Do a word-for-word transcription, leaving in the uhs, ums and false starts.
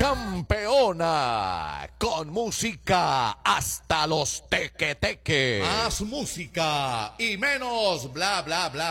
campeona, con música hasta los teque teque. Más música y menos bla bla bla.